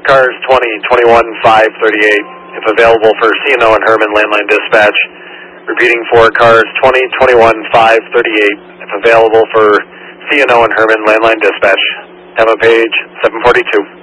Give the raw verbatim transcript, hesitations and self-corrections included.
cars twenty, twenty-one, five, thirty-eight, if available for C and O and Herman landline dispatch. Repeating for cars twenty, twenty-one, five, thirty-eight, if available for C and O and Herman landline dispatch. Emma Page, seven forty-two.